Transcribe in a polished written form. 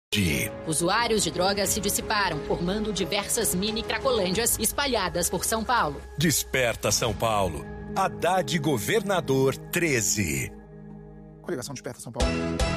Usuários de drogas se dissiparam, formando diversas mini cracolândias espalhadas por São Paulo. Desperta São Paulo. Haddad Governador 13. Coligação Desperta São Paulo.